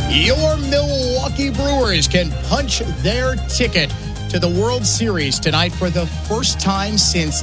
Your Milwaukee Brewers can punch their ticket to the World Series tonight for the first time since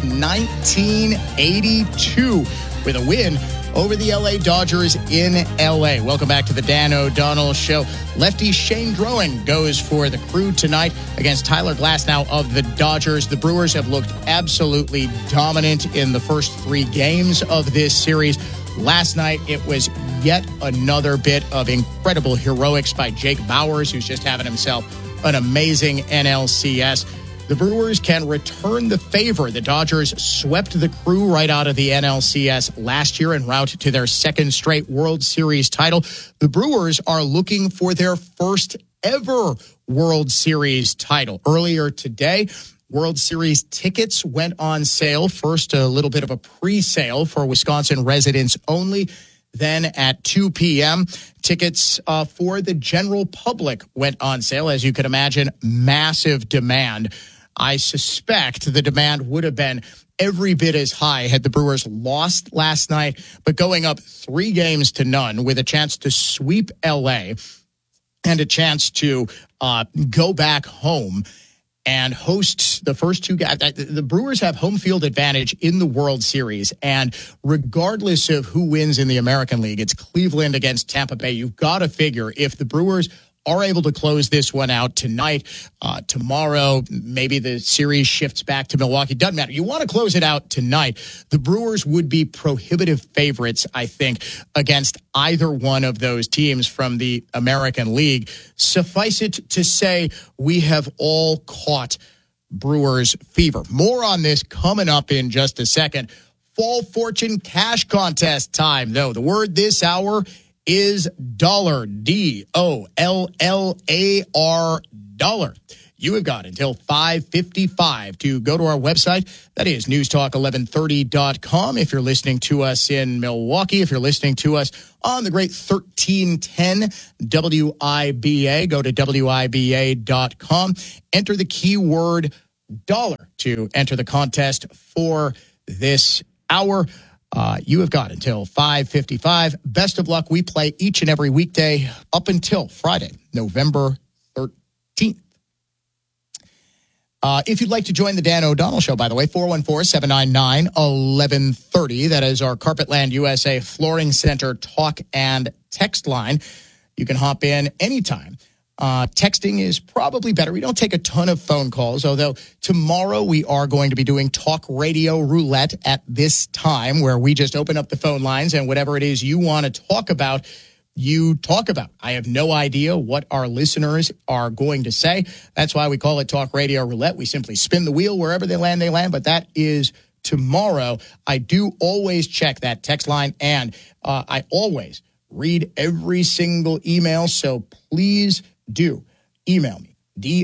1982 with a win over the LA Dodgers in LA. Welcome back to the Dan O'Donnell Show. Lefty Shane Drohan goes for the Crew tonight against Tyler Glasnow of the Dodgers. The Brewers have looked absolutely dominant in the first three games of this series. Last night, it was yet another bit of incredible heroics by Jake Bauers, who's just having himself an amazing NLCS. The Brewers can return the favor. The Dodgers swept the Crew right out of the NLCS last year en route to their second straight World Series title. The Brewers are looking for their first ever World Series title. Earlier today, World Series tickets went on sale. First, a little bit of a pre-sale for Wisconsin residents only. Then at 2 p.m., tickets for the general public went on sale. As you can imagine, massive demand. I suspect the demand would have been every bit as high had the Brewers lost last night, but going up 3-0 with a chance to sweep L.A. and a chance to go back home and host the first two guys. The Brewers have home field advantage in the World Series. And regardless of who wins in the American League, it's Cleveland against Tampa Bay. You've got to figure if the Brewers are able to close this one out tonight, tomorrow, maybe the series shifts back to Milwaukee. Doesn't matter. You want to close it out tonight. The Brewers would be prohibitive favorites, I think, against either one of those teams from the American League. Suffice it to say, we have all caught Brewers fever. More on this coming up in just a second. Fall Fortune Cash Contest time, though. The word this hour is dollar, D-O-L-L-A-R, dollar. You have got until 5:55 to go to our website. That is newstalk1130.com. If you're listening to us in Milwaukee, if you're listening to us on the great 1310 WIBA, go to WIBA.com. Enter the keyword dollar to enter the contest for this hour. You have got until 5:55. Best of luck. We play each and every weekday up until Friday, November 13th. If you'd like to join the Dan O'Donnell Show, by the way, 414-799-1130. That is our Carpetland USA Flooring Center talk and text line. You can hop in anytime. Texting is probably better. We don't take a ton of phone calls, although tomorrow we are going to be doing talk radio roulette at this time where we just open up the phone lines and whatever it is you want to talk about, you talk about. I have no idea what our listeners are going to say. That's why we call it talk radio roulette. We simply spin the wheel wherever they land, but that is tomorrow. I do always check that text line and I always read every single email. So please do email me,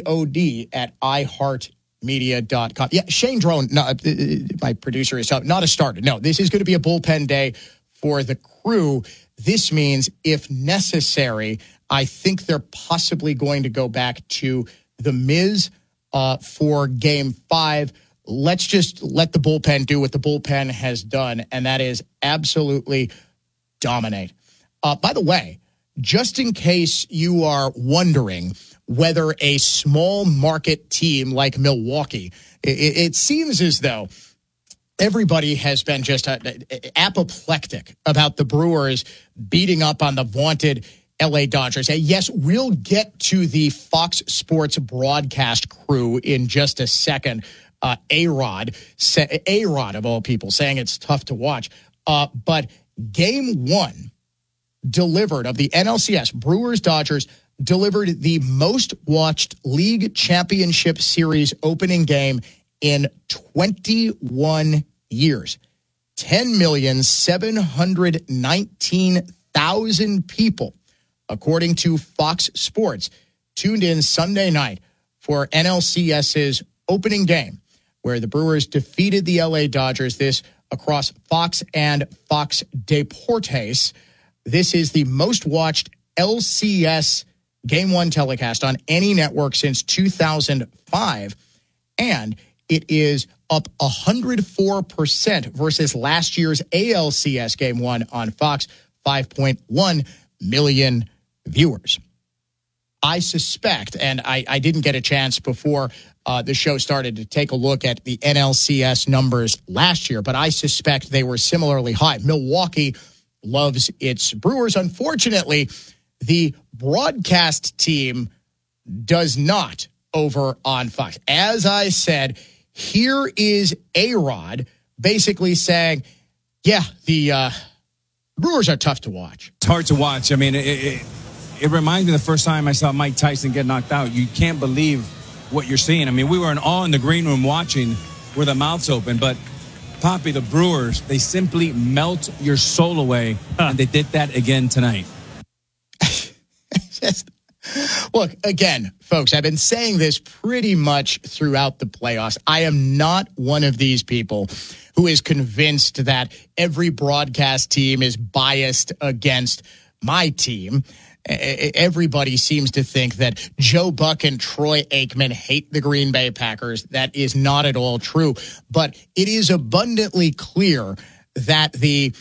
DOD@iHeartMedia.com. Yeah, Shane Drohan, no, my producer, is not a starter. No, this is going to be a bullpen day for the Crew. This means, if necessary, I think they're possibly going to go back to the Miz for Game 5. Let's just let the bullpen do what the bullpen has done, and that is absolutely dominate. By the way, just in case you are wondering whether a small market team like Milwaukee, it seems as though everybody has been just apoplectic about the Brewers beating up on the vaunted LA Dodgers. And yes, we'll get to the Fox Sports broadcast crew in just a second. A-Rod of all people, saying it's tough to watch. But Game 1 delivered of the NLCS, Brewers-Dodgers, delivered the most watched league championship series opening game in 21 years. 10,719,000 people, according to Fox Sports, tuned in Sunday night for NLCS's opening game, where the Brewers defeated the LA Dodgers. This across Fox and Fox Deportes. This is the most watched LCS Game 1 telecast on any network since 2005, and it is up 104% versus last year's ALCS Game 1 on Fox, 5.1 million viewers. I suspect, and I didn't get a chance before the show started to take a look at the NLCS numbers last year, but I suspect they were similarly high. Milwaukee loves its Brewers. Unfortunately, the broadcast team does not over on Fox. As I said, here is A-Rod basically saying, yeah, the Brewers are tough to watch. It's hard to watch. I mean, it reminds me of the first time I saw Mike Tyson get knocked out. You can't believe what you're seeing. I mean, we were in awe in the green room watching with our mouths open, but Poppy, the Brewers, they simply melt your soul away, and they did that again tonight. Look, again, folks, I've been saying this pretty much throughout the playoffs. I am not one of these people who is convinced that every broadcast team is biased against my team. Everybody seems to think that Joe Buck and Troy Aikman hate the Green Bay Packers. That is not at all true. But it is abundantly clear that the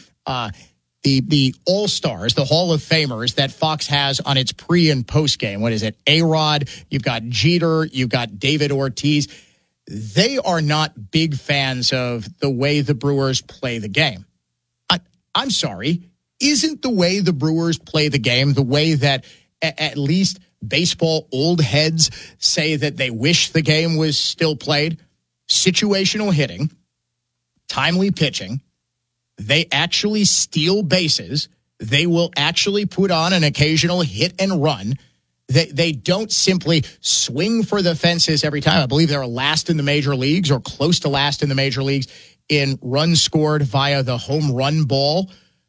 All-Stars, the Hall of Famers that Fox has on its pre- and post-game, what is it, A-Rod, you've got Jeter, you've got David Ortiz, they are not big fans of the way the Brewers play the game. I'm sorry. Isn't the way the Brewers play the game the way that at least baseball old heads say that they wish the game was still played? Situational hitting, timely pitching. They actually steal bases. They will actually put on an occasional hit and run. They don't simply swing for the fences every time. I believe they're last in the major leagues or close to last in the major leagues in runs scored via the home run ball.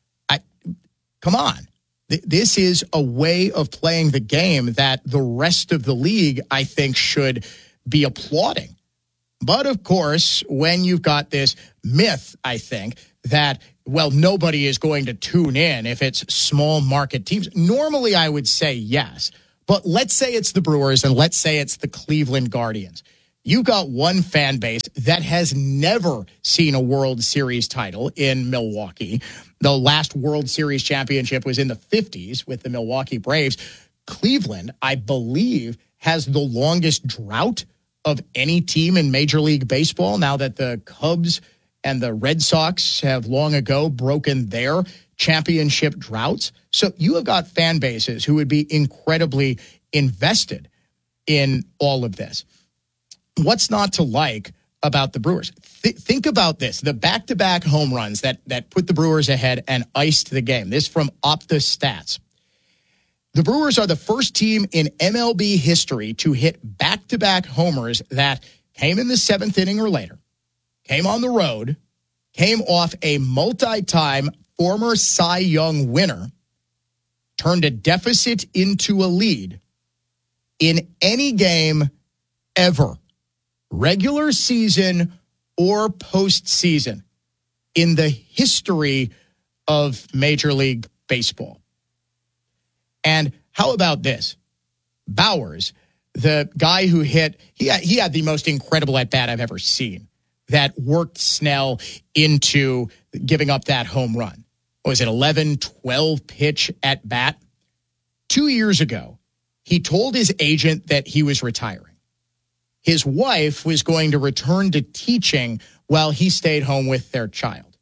Come on. This is a way of playing the game that the rest of the league, I think, should be applauding. But, of course, when you've got this myth, I think, that, well, nobody is going to tune in if it's small market teams. Normally, I would say yes. But let's say it's the Brewers and let's say it's the Cleveland Guardians. You've got one fan base that has never seen a World Series title in Milwaukee. The last World Series championship was in the 50s with the Milwaukee Braves. Cleveland, I believe, has the longest drought of any team in Major League Baseball now that the Cubs and the Red Sox have long ago broken their championship droughts. So you have got fan bases who would be incredibly invested in all of this. What's not to like about the Brewers? Think about this. The back-to-back home runs that put the Brewers ahead and iced the game. This from Opta Stats. The Brewers are the first team in MLB history to hit back-to-back homers that came in the seventh inning or later, came on the road, came off a multi-time former Cy Young winner, turned a deficit into a lead in any game ever, regular season or postseason, in the history of Major League Baseball. And how about this? Bowers, the guy who hit, he had the most incredible at-bat I've ever seen that worked Snell into giving up that home run. What was it, 11, 12 pitch at-bat? 2 years ago, he told his agent that he was retiring. His wife was going to return to teaching while he stayed home with their child.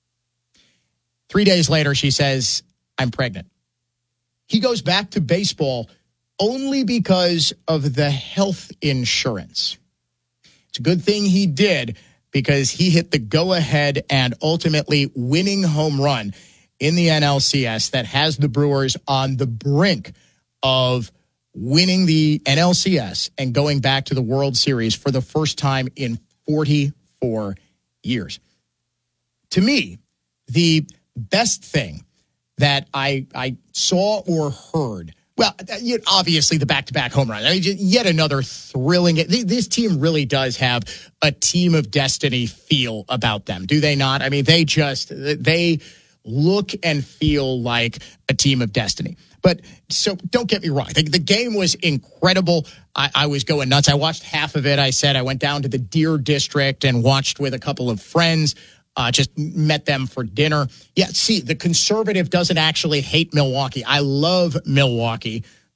3 days later, she says, I'm pregnant. He goes back to baseball only because of the health insurance. It's a good thing he did because he hit the go-ahead and ultimately winning home run in the NLCS that has the Brewers on the brink of winning the NLCS and going back to the World Series for the first time in 44 years. To me, the best thing that I saw or heard, well, obviously the back-to-back home run. I mean, yet another thrilling. This team really does have a team of destiny feel about them, do they not? I mean, they look and feel like a team of destiny. But so don't get me wrong. The game was incredible. I was going nuts. I watched half of it. I said I went down to the Deer District and watched with a couple of friends. Just met them for dinner. Yeah, see, the conservative doesn't actually hate Milwaukee. I love Milwaukee.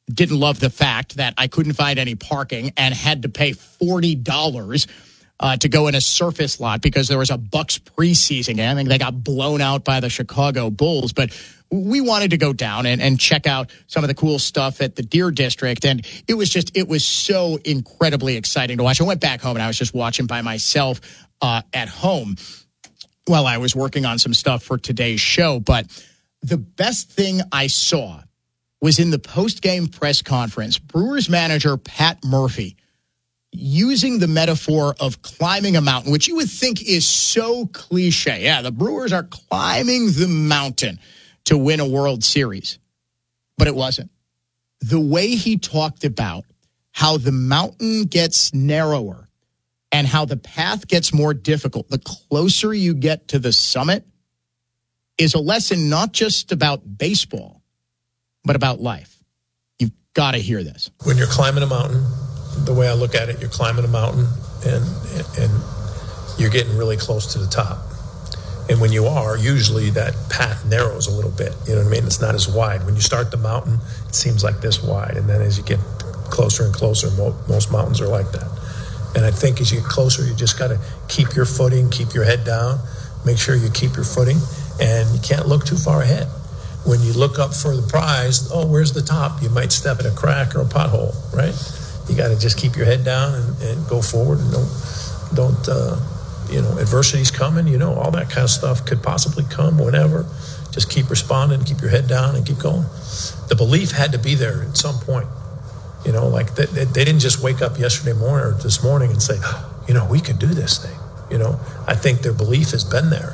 didn't love the fact that I couldn't find any parking and had to pay $40 to go in a surface lot because there was a Bucks preseason game. I think they got blown out by the Chicago Bulls, but we wanted to go down and check out some of the cool stuff at the Deer District. And it was so incredibly exciting to watch. I went back home and I was just watching by myself at home while I was working on some stuff for today's show. But the best thing I saw was in the post-game press conference, Brewers manager Pat Murphy using the metaphor of climbing a mountain, which you would think is so cliche. Yeah, the Brewers are climbing the mountain to win a World Series. But it wasn't. The way he talked about how the mountain gets narrower and how the path gets more difficult the closer you get to the summit is a lesson not just about baseball, but about life. You've got to hear this. When you're climbing a mountain, the way I look at it, you're climbing a mountain and you're getting really close to the top. And when you are, usually that path narrows a little bit. You know what I mean? It's not as wide. When you start the mountain, it seems like this wide. And then as you get closer and closer, most mountains are like that. And I think as you get closer, you just got to keep your footing, keep your head down, make sure you keep your footing, and you can't look too far ahead. When you look up for the prize, where's the top? You might step in a crack or a pothole, right? You got to just keep your head down and go forward, and don't adversity's coming, all that kind of stuff could possibly come whenever. Just keep responding, keep your head down, and keep going. The belief had to be there at some point. Like they didn't just wake up yesterday morning or this morning and say, we could do this thing. I think their belief has been there.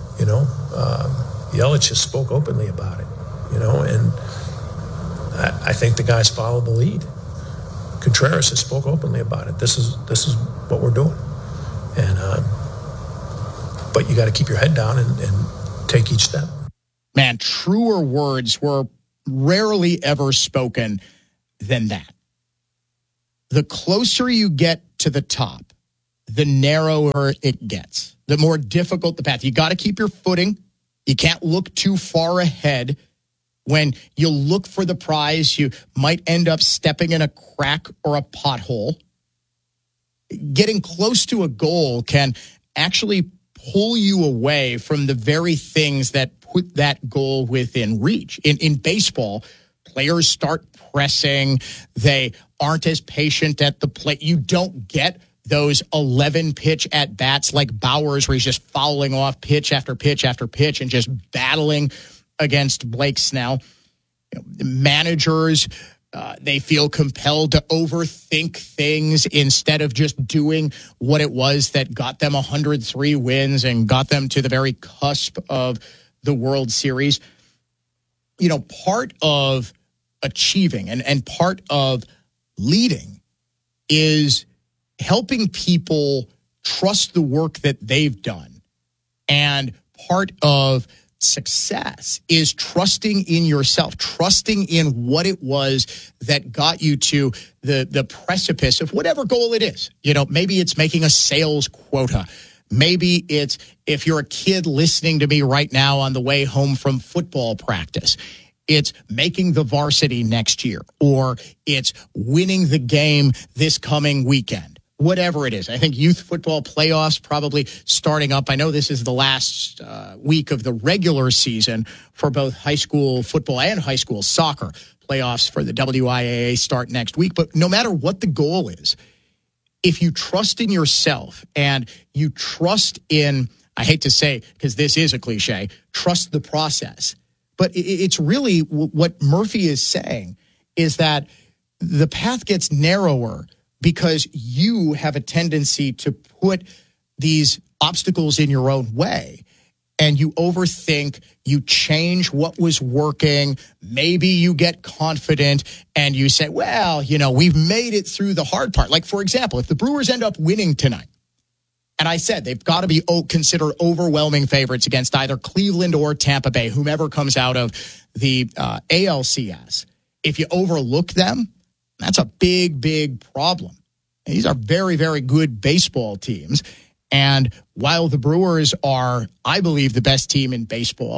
Yelich just spoke openly about it, and I think the guys followed the lead. Contreras has spoke openly about it. This is what we're doing, and but you got to keep your head down and take each step. Man, truer words were rarely ever spoken than that. The closer you get to the top, the narrower it gets, the more difficult the path. You got to keep your footing. You can't look too far ahead. When you look for the prize, you might end up stepping in a crack or a pothole. Getting close to a goal can actually pull you away from the very things that put that goal within reach. In baseball, players start pressing. They aren't as patient at the plate. You don't get those 11-pitch at-bats like Bauers, where he's just fouling off pitch after pitch after pitch and just battling against Blake Snell. Managers, they feel compelled to overthink things instead of just doing what it was that got them 103 wins and got them to the very cusp of the World Series. Part of achieving and part of leading is helping people trust the work that they've done. And part of success is trusting in yourself, trusting in what it was that got you to the precipice of whatever goal it is. Maybe it's making a sales quota. Maybe it's, if you're a kid listening to me right now on the way home from football practice, it's making the varsity next year, or it's winning the game this coming weekend. Whatever it is. I think youth football playoffs probably starting up. I know this is the last week of the regular season for both high school football and high school soccer. Playoffs for the WIAA start next week. But no matter what the goal is, if you trust in yourself and you trust in, I hate to say, because this is a cliche, trust the process. But it's really what Murphy is saying is that the path gets narrower because you have a tendency to put these obstacles in your own way, and you overthink, you change what was working. Maybe you get confident and you say, well, we've made it through the hard part. Like, for example, if the Brewers end up winning tonight, and I said they've got to be considered overwhelming favorites against either Cleveland or Tampa Bay, whomever comes out of the ALCS. If you overlook them, that's a big, big problem. These are very, very good baseball teams. And while the Brewers are, I believe, the best team in baseball,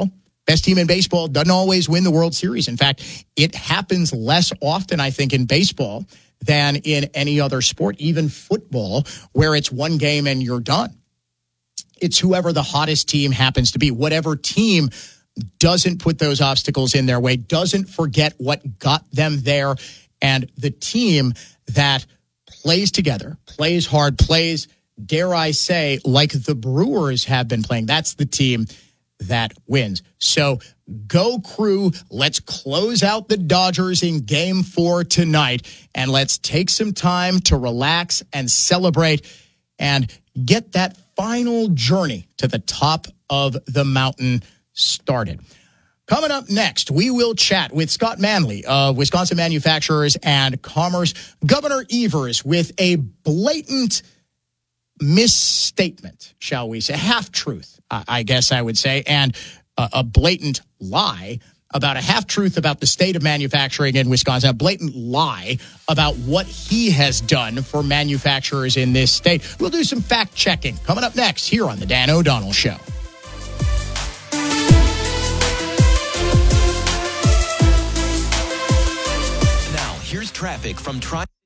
Best team in baseball doesn't always win the World Series. In fact, it happens less often, I think, in baseball than in any other sport, even football, where it's one game and you're done. It's whoever the hottest team happens to be. Whatever team doesn't put those obstacles in their way, doesn't forget what got them there, and the team that plays together, plays hard, plays, dare I say, like the Brewers have been playing, that's the team that wins. So go Crew. Let's close out the Dodgers in Game 4 tonight, and let's take some time to relax and celebrate and get that final journey to the top of the mountain started. Coming up next, we will chat with Scott Manley of Wisconsin Manufacturers and Commerce. Governor Evers with a blatant misstatement, shall we say, half-truth, I guess I would say, and a blatant lie about a half-truth about the state of manufacturing in Wisconsin, a blatant lie about what he has done for manufacturers in this state. We'll do some fact-checking coming up next here on The Dan O'Donnell Show. Now, here's traffic from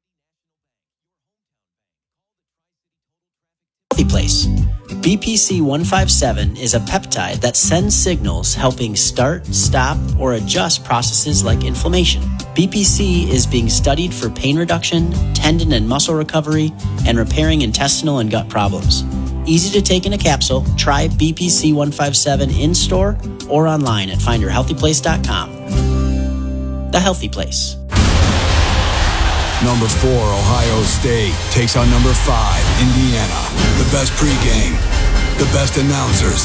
Healthy Place. BPC 157 is a peptide that sends signals helping start, stop, or adjust processes like inflammation. BPC is being studied for pain reduction, tendon and muscle recovery, and repairing intestinal and gut problems. Easy to take in a capsule. Try BPC 157 in-store or online at findyourhealthyplace.com. The Healthy Place. Number 4, Ohio State takes on number 5, Indiana. The best pregame, the best announcers.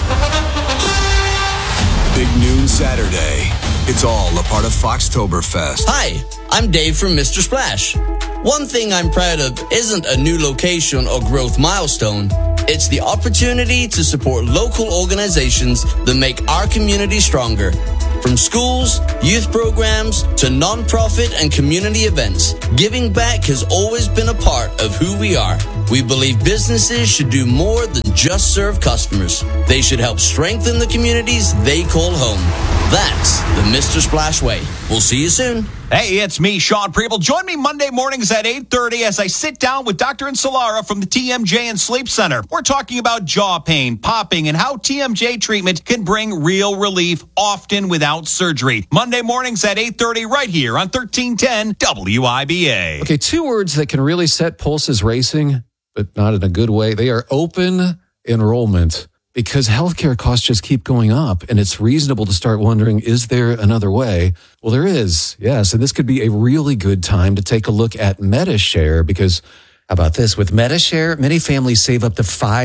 Big noon Saturday. It's all a part of Foxtoberfest. Hi, I'm Dave from Mr. Splash. One thing I'm proud of isn't a new location or growth milestone. It's the opportunity to support local organizations that make our community stronger. From schools, youth programs, to nonprofit and community events, giving back has always been a part of who we are. We believe businesses should do more than just serve customers. They should help strengthen the communities they call home. That's the Mr. Splash way. We'll see you soon. Hey, it's me, Sean Preble. Join me Monday mornings at 8:30 as I sit down with Dr. Insulara from the TMJ and Sleep Center. We're talking about jaw pain, popping, and how TMJ treatment can bring real relief, often without surgery. Monday mornings at 8:30 right here on 1310 WIBA. Okay, 2 words that can really set pulses racing, but not in a good way. They are open enrollment. Because healthcare costs just keep going up, and it's reasonable to start wondering, is there another way? Well, there is, yes, and this could be a really good time to take a look at Medi-Share, because how about this? With Medi-Share, many families save up to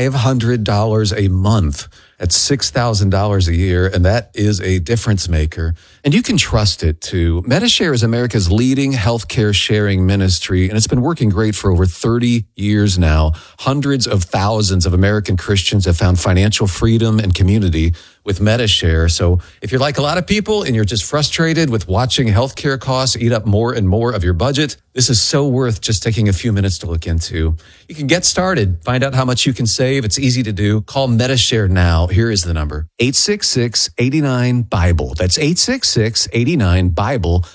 $500 a month. That's $6,000 a year, and that is a difference maker. And you can trust it, too. Medi-Share is America's leading healthcare sharing ministry, and it's been working great for over 30 years now. Hundreds of thousands of American Christians have found financial freedom and community with Medi-Share. So if you're like a lot of people and you're just frustrated with watching healthcare costs eat up more and more of your budget, this is so worth just taking a few minutes to look into. You can get started, find out how much you can save. It's easy to do. Call Medi-Share now. Here is the number, 866-89-BIBLE. That's 866-89-BIBLE,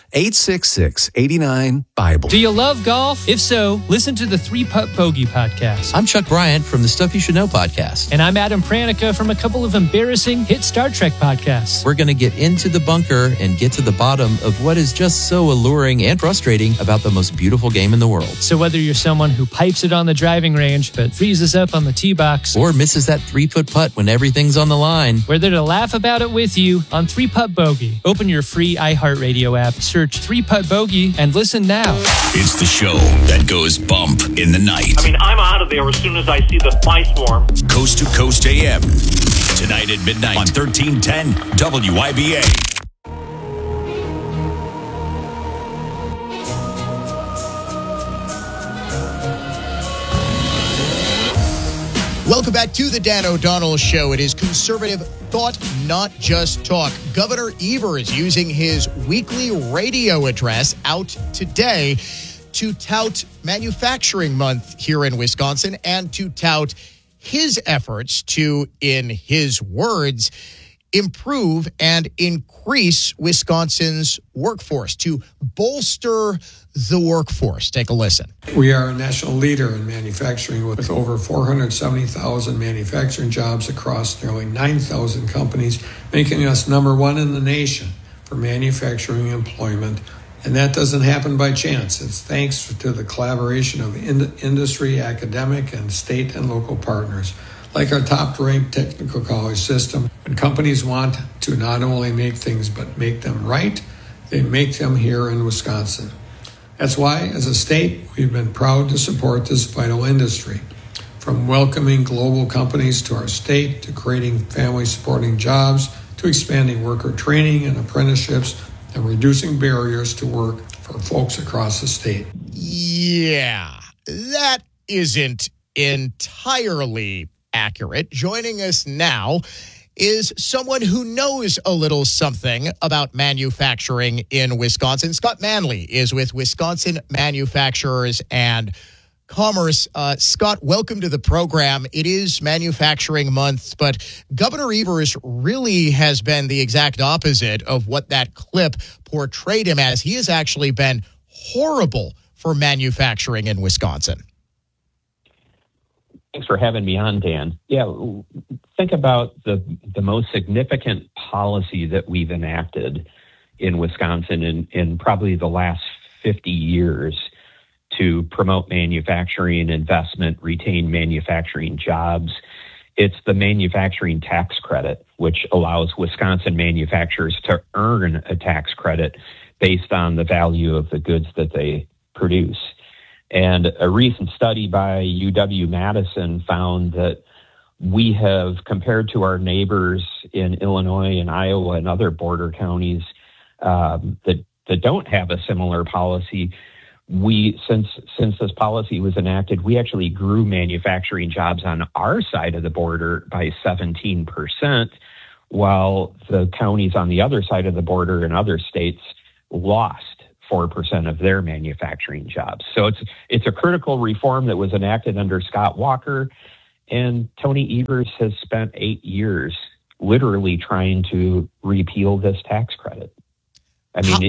866-89-BIBLE. Do you love golf? If so, listen to the 3 Putt Bogey podcast. I'm Chuck Bryant from the Stuff You Should Know podcast. And I'm Adam Pranica from a couple of embarrassing hit Star Trek podcasts. We're going to get into the bunker and get to the bottom of what is just so alluring and frustrating about the most beautiful game in the world. So whether you're someone who pipes it on the driving range but freezes up on the tee box, or misses that 3-foot putt when everything's on the line, we're there to laugh about it with you on 3 Putt Bogey. Open your free iHeartRadio app, search 3 Putt Bogey, and listen now. It's the show that goes bump in the night. I mean, I'm out of there as soon as I see the fly swarm. Coast to Coast AM. Tonight at midnight on 1310 WIBA. Welcome back to the Dan O'Donnell Show. It is conservative thought, not just talk. Governor Evers using his weekly radio address out today to tout Manufacturing Month here in Wisconsin and to tout his efforts to, in his words, improve and increase Wisconsin's workforce, to bolster the workforce. Take a listen. We are a national leader in manufacturing with over 470,000 manufacturing jobs across nearly 9,000 companies, making us number one in the nation for manufacturing employment. And that doesn't happen by chance. It's thanks to the collaboration of industry, academic, and state and local partners. Like our top-ranked technical college system, when companies want to not only make things but make them right, they make them here in Wisconsin. That's why, as a state, we've been proud to support this vital industry. From welcoming global companies to our state, to creating family-supporting jobs, to expanding worker training and apprenticeships, and reducing barriers to work for folks across the state. Yeah, that isn't entirely accurate. Joining us now is someone who knows a little something about manufacturing in Wisconsin. Scott Manley is with Wisconsin Manufacturers and Commerce. Scott, welcome to the program. It is Manufacturing Month, but Governor Evers really has been the exact opposite of what that clip portrayed him as. He has actually been horrible for manufacturing in Wisconsin. Thanks for having me on, Dan. Yeah, think about the most significant policy that we've enacted in Wisconsin in probably the last 50 years to promote manufacturing, investment, retain manufacturing jobs. It's the manufacturing tax credit, which allows Wisconsin manufacturers to earn a tax credit based on the value of the goods that they produce. And a recent study by UW-Madison found that we have, compared to our neighbors in Illinois and Iowa and other border counties that don't have a similar policy, since this policy was enacted, we actually grew manufacturing jobs on our side of the border by 17%, while the counties on the other side of the border in other states lost 4% of their manufacturing jobs. So it's a critical reform that was enacted under Scott Walker, and Tony Evers has spent 8 years literally trying to repeal this tax credit. I mean,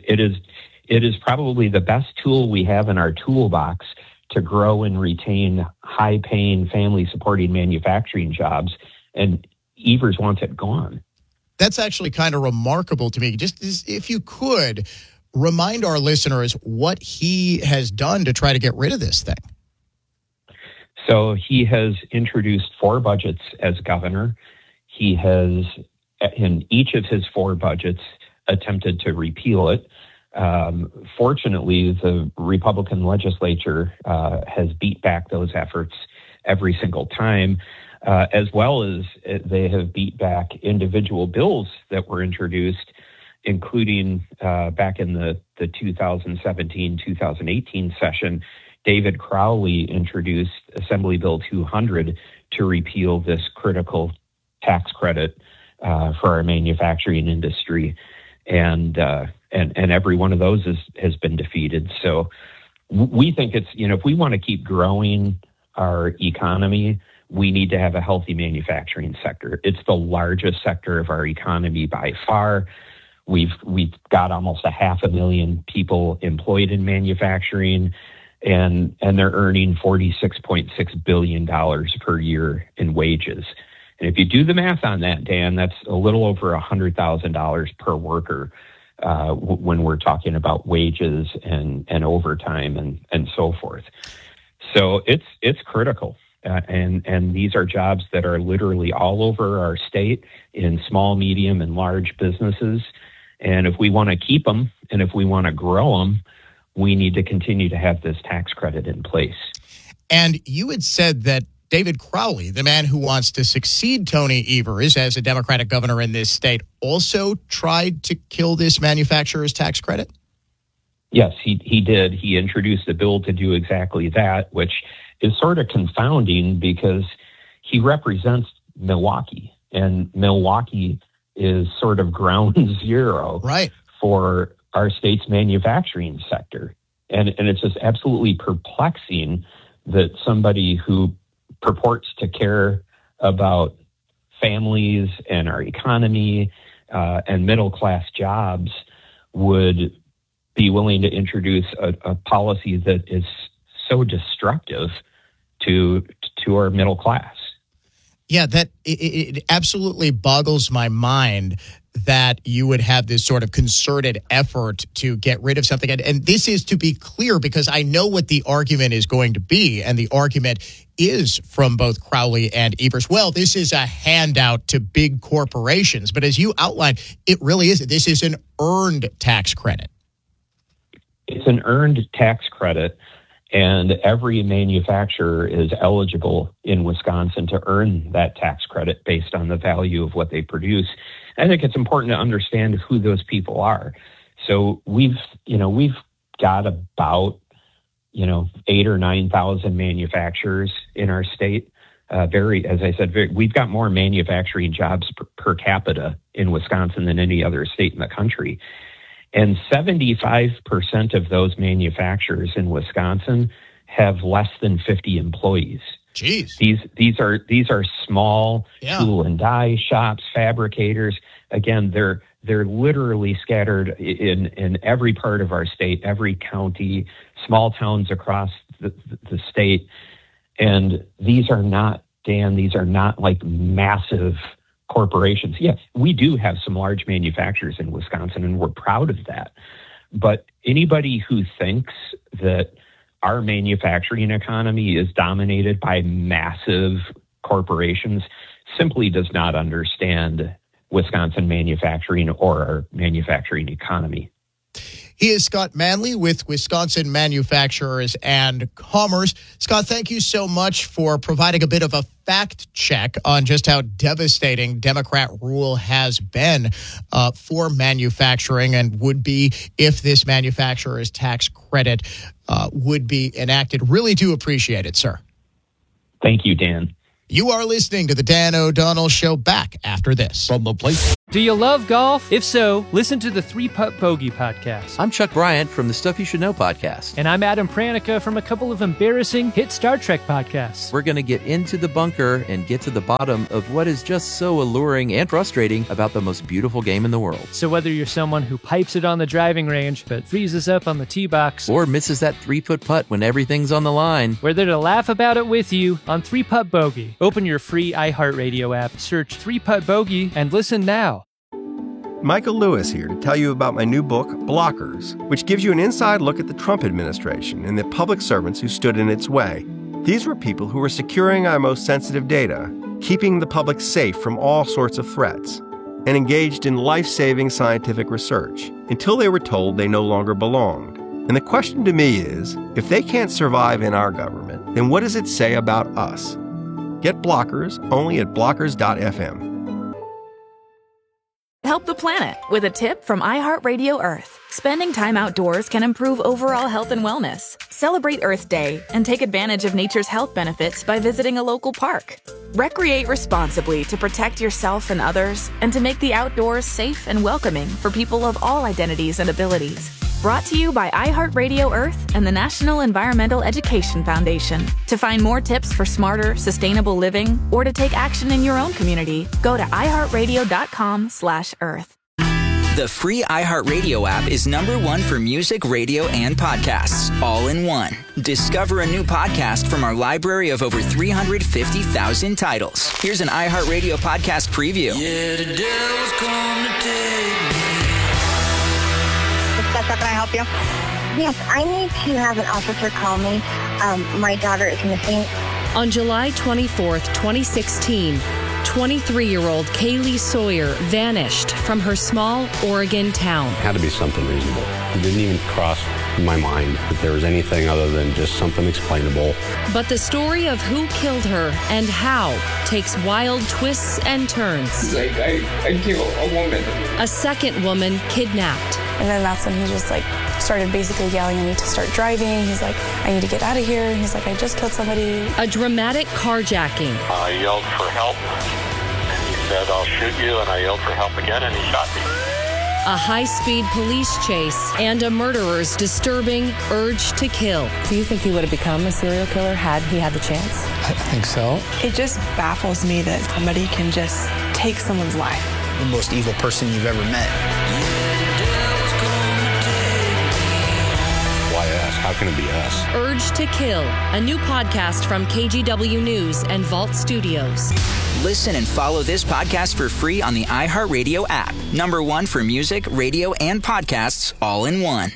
it is probably the best tool we have in our toolbox to grow and retain high-paying, family-supporting manufacturing jobs, and Evers wants it gone. That's actually kind of remarkable to me. Just if you could remind our listeners what he has done to try to get rid of this thing. So he has introduced 4 budgets as governor. He has, in each of his 4 budgets, attempted to repeal it. Fortunately, the Republican legislature has beat back those efforts every single time, as well as they have beat back individual bills that were introduced, including back in the 2017-2018 session. David Crowley introduced Assembly Bill 200 to repeal this critical tax credit for our manufacturing industry. And every one of those has been defeated. So we think it's, if we want to keep growing our economy, we need to have a healthy manufacturing sector. It's the largest sector of our economy by far. We've got almost 500,000 people employed in manufacturing, and they're earning $46.6 billion per year in wages. And if you do the math on that, Dan, that's a little over $100,000 per worker when we're talking about wages and overtime and so forth. So it's critical. And these are jobs that are literally all over our state in small, medium, and large businesses. And if we want to keep them and if we want to grow them, we need to continue to have this tax credit in place. And you had said that David Crowley, the man who wants to succeed Tony Evers as a Democratic governor in this state, also tried to kill this manufacturer's tax credit? Yes, he did. He introduced a bill to do exactly that, which is sort of confounding because he represents Milwaukee, and Milwaukee is sort of ground zero for our state's manufacturing sector. And it's just absolutely perplexing that somebody who purports to care about families and our economy and middle-class jobs would be willing to introduce a policy that is so destructive to our middle class. Yeah, that it absolutely boggles my mind that you would have this sort of concerted effort to get rid of something. And this is to be clear, because I know what the argument is going to be. And the argument is from both Crowley and Evers. Well, this is a handout to big corporations. But as you outlined, it really isn't. This is an earned tax credit. It's an earned tax credit. And every manufacturer is eligible in Wisconsin to earn that tax credit based on the value of what they produce. I think it's important to understand who those people are. So we've got about 8,000 or 9,000 manufacturers in our state. We've got more manufacturing jobs per capita in Wisconsin than any other state in the country. And 75% of those manufacturers in Wisconsin have less than 50 employees. Jeez. These are small tool and die shops, fabricators. Again, they're literally scattered in every part of our state, every county, small towns across the state. And these are not, Dan, these are not like massive corporations. Yeah, we do have some large manufacturers in Wisconsin, and we're proud of that. But anybody who thinks that our manufacturing economy is dominated by massive corporations simply does not understand Wisconsin manufacturing or our manufacturing economy. He is Scott Manley with Wisconsin Manufacturers and Commerce. Scott, thank you so much for providing a bit of a fact check on just how devastating Democrat rule has been for manufacturing and would be if this manufacturer's tax credit would be enacted. Really do appreciate it, sir. Thank you, Dan. You are listening to the Dan O'Donnell Show. Back after this. From the place. Do you love golf? If so, listen to the 3-Putt Bogey podcast. I'm Chuck Bryant from the Stuff You Should Know podcast. And I'm Adam Pranica from a couple of embarrassing hit Star Trek podcasts. We're going to get into the bunker and get to the bottom of what is just so alluring and frustrating about the most beautiful game in the world. So whether you're someone who pipes it on the driving range but freezes up on the tee box, or misses that 3-foot putt when everything's on the line, we're there to laugh about it with you on 3-Putt Bogey. Open your free iHeartRadio app, search 3-Putt Bogey, and listen now. Michael Lewis here to tell you about my new book, Blockers, which gives you an inside look at the Trump administration and the public servants who stood in its way. These were people who were securing our most sensitive data, keeping the public safe from all sorts of threats, and engaged in life-saving scientific research until they were told they no longer belonged. And the question to me is, if they can't survive in our government, then what does it say about us? Get Blockers only at blockers.fm. Help the planet with a tip from iHeartRadio Earth. Spending time outdoors can improve overall health and wellness. Celebrate Earth Day and take advantage of nature's health benefits by visiting a local park. Recreate responsibly to protect yourself and others, and to make the outdoors safe and welcoming for people of all identities and abilities. Brought to you by iHeartRadio Earth and the National Environmental Education Foundation. To find more tips for smarter, sustainable living, or to take action in your own community, go to iHeartRadio.com/Earth. The free iHeartRadio app is #1 for music, radio, and podcasts, all in one. Discover a new podcast from our library of over 350,000 titles. Here's an iHeartRadio podcast preview. Yeah, the devil's come to take me. Can I help you? Yes, I need to have an officer call me. My daughter is missing. On July 24th, 2016, 23-year-old Kaylee Sawyer vanished from her small Oregon town. It had to be something reasonable. It didn't even cross my mind that there was anything other than just something explainable. But the story of who killed her and how takes wild twists and turns. Like, I killed a woman. A second woman kidnapped. And then that's when he just started basically yelling at me to start driving. He's like, I need to get out of here. And he's like, I just killed somebody. A dramatic carjacking. I yelled for help, and he said, I'll shoot you, and I yelled for help again, and he shot me. a high-speed police chase, and a murderer's disturbing urge to kill. Do you think he would have become a serial killer had he had the chance? I think so. It just baffles me that somebody can just take someone's life. The most evil person you've ever met. Why us? How can it be us? Urge to Kill, a new podcast from KGW News and Vault Studios. Listen and follow this podcast for free on the iHeartRadio app. #1 for music, radio, and podcasts all in one.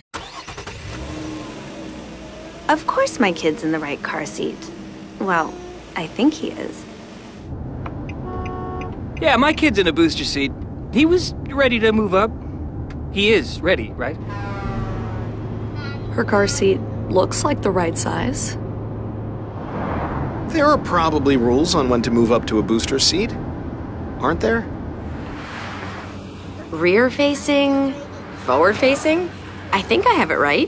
Of course my kid's in the right car seat. Well, I think he is. Yeah, my kid's in a booster seat. He was ready to move up. He is ready, right? Her car seat looks like the right size. There are probably rules on when to move up to a booster seat, aren't there? Rear facing, forward facing. I think I have it right.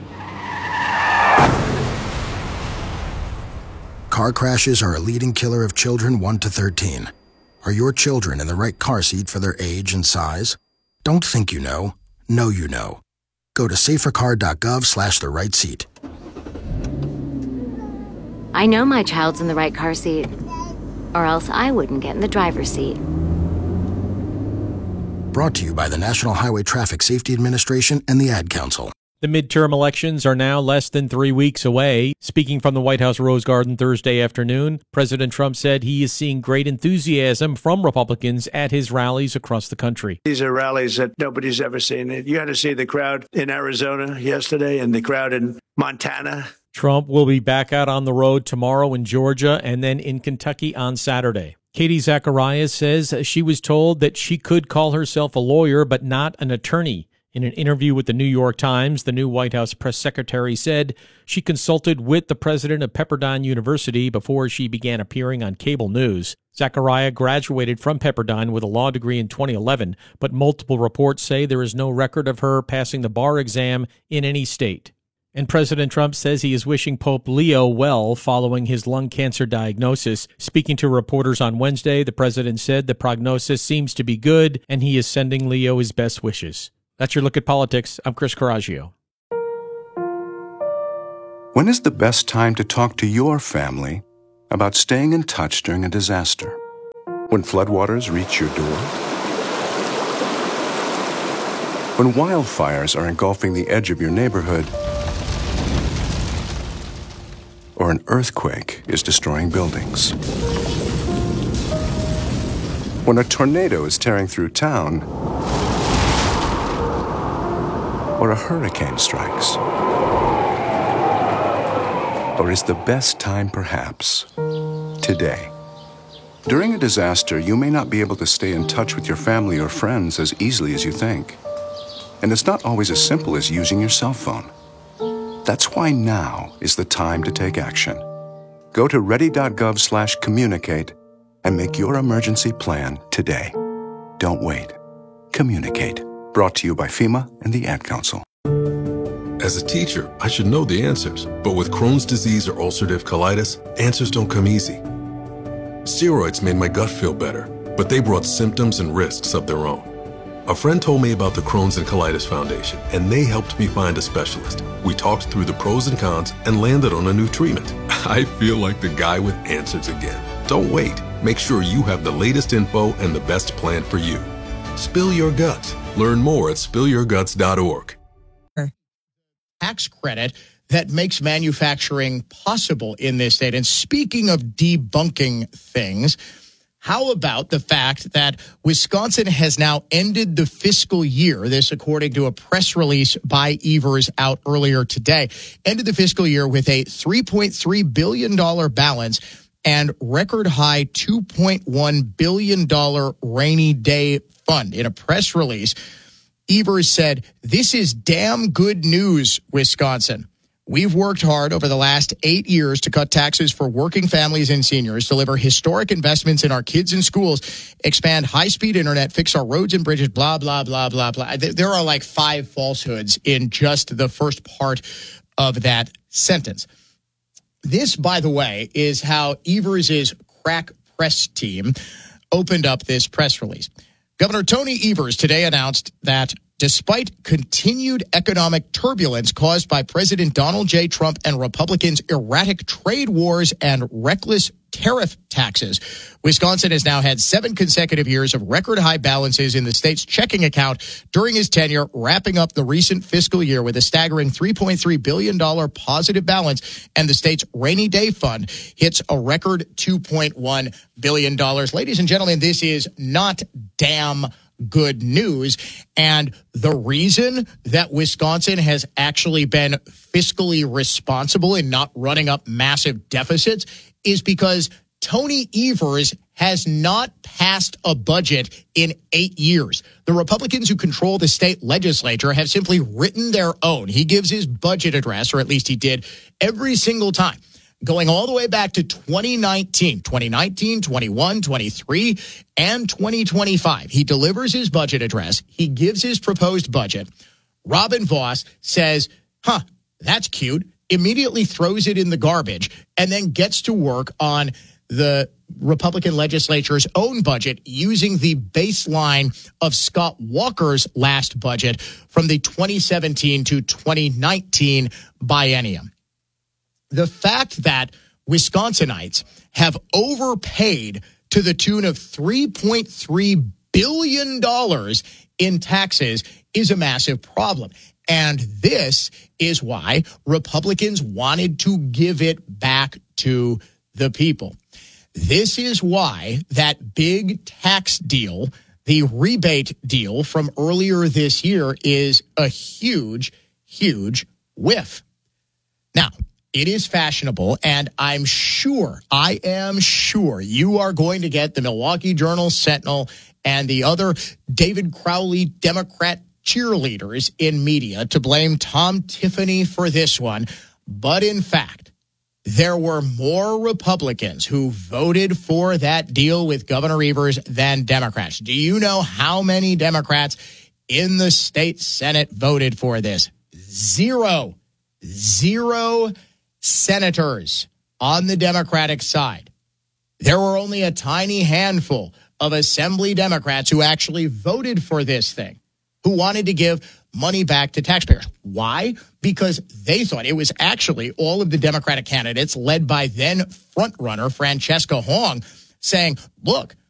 Car crashes are a leading killer of children 1 to 13. Are your children in the right car seat for their age and size? Don't think you know. Know you know. Go to safercar.gov/the right seat. I know my child's in the right car seat, or else I wouldn't get in the driver's seat. Brought to you by the National Highway Traffic Safety Administration and the Ad Council. The midterm elections are now less than 3 weeks away. Speaking from the White House Rose Garden Thursday afternoon, President Trump said he is seeing great enthusiasm from Republicans at his rallies across the country. These are rallies that nobody's ever seen. You had to see the crowd in Arizona yesterday and the crowd in Montana. Trump will be back out on the road tomorrow in Georgia and then in Kentucky on Saturday. Katie Zacharias says she was told that she could call herself a lawyer but not an attorney. In an interview with the New York Times, the new White House press secretary said she consulted with the president of Pepperdine University before she began appearing on cable news. Zachariah graduated from Pepperdine with a law degree in 2011, but multiple reports say there is no record of her passing the bar exam in any state. And President Trump says he is wishing Pope Leo well following his lung cancer diagnosis. Speaking to reporters on Wednesday, the president said the prognosis seems to be good, and he is sending Leo his best wishes. That's your look at politics. I'm Chris Coraggio. When is the best time to talk to your family about staying in touch during a disaster? When floodwaters reach your door? When wildfires are engulfing the edge of your neighborhood? Or an earthquake is destroying buildings? When a tornado is tearing through town? Or a hurricane strikes? Or is the best time perhaps today? During a disaster, you may not be able to stay in touch with your family or friends as easily as you think. And it's not always as simple as using your cell phone. That's why now is the time to take action. Go to ready.gov/communicate and make your emergency plan today. Don't wait. Communicate. Brought to you by FEMA and the Ad Council. As a teacher, I should know the answers, but with Crohn's disease or ulcerative colitis, answers don't come easy. Steroids made my gut feel better, but they brought symptoms and risks of their own. A friend told me about the Crohn's and Colitis Foundation, and they helped me find a specialist. We talked through the pros and cons and landed on a new treatment. I feel like the guy with answers again. Don't wait. Make sure you have the latest info and the best plan for you. Spill your guts. Learn more at spillyourguts.org. Tax credit that makes manufacturing possible in this state. And speaking of debunking things, how about the fact that Wisconsin has now ended the fiscal year, this according to a press release by Evers out earlier today, ended the fiscal year with a $3.3 billion balance and record high $2.1 billion rainy day fund. In a press release, Evers said, "This is damn good news, Wisconsin. We've worked hard over the last 8 years to cut taxes for working families and seniors, deliver historic investments in our kids and schools, expand high-speed internet, fix our roads and bridges, blah, blah, blah, blah, blah." There are like 5 falsehoods in just the first part of that sentence. This, by the way, is how Evers' crack press team opened up this press release. Governor Tony Evers today announced that despite continued economic turbulence caused by President Donald J. Trump and Republicans' erratic trade wars and reckless tariff taxes, Wisconsin has now had 7 consecutive years of record high balances in the state's checking account during his tenure, wrapping up the recent fiscal year with a staggering $3.3 billion positive balance, and the state's rainy day fund hits a record $2.1 billion. Ladies and gentlemen, this is not damn good news. And the reason that Wisconsin has actually been fiscally responsible in not running up massive deficits is because Tony Evers has not passed a budget in 8 years. The Republicans who control the state legislature have simply written their own. He gives his budget address, or at least he did, every single time, going all the way back to 2019, 21, 23, and 2025. He delivers his budget address. He gives his proposed budget. Robin Vos says, that's cute, immediately throws it in the garbage, and then gets to work on the Republican legislature's own budget using the baseline of Scott Walker's last budget from the 2017 to 2019 biennium. The fact that Wisconsinites have overpaid to the tune of $3.3 billion in taxes is a massive problem. And this is why Republicans wanted to give it back to the people. This is why that big tax deal, the rebate deal from earlier this year, is a huge, huge whiff. Now, it is fashionable, and I am sure you are going to get the Milwaukee Journal-Sentinel and the other David Crowley Democrat cheerleaders in media to blame Tom Tiffany for this one. But in fact, there were more Republicans who voted for that deal with Governor Evers than Democrats. Do you know how many Democrats in the state Senate voted for this? Zero senators on the Democratic side. There were only a tiny handful of Assembly Democrats who actually voted for this thing, who wanted to give money back to taxpayers. Why? Because they thought it was actually all of the Democratic candidates led by then frontrunner Francesca Hong saying, look,